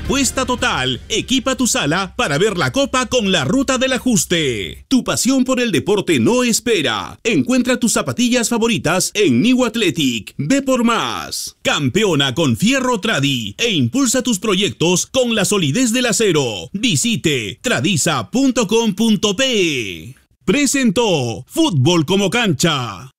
Apuesta total. Equipa tu sala para ver la Copa con la Ruta del Ajuste. Tu pasión por el deporte no espera. Encuentra tus zapatillas favoritas en New Athletic. Ve por más. Campeona con Fierro Tradi e impulsa tus proyectos con la solidez del acero. Visite tradiza.com.pe. Presentó Fútbol como Cancha.